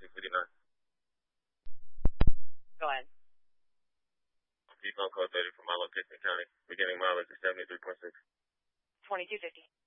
2259. Go ahead. Phone code 30 from my location county. Beginning mileage is 73.6. 2250.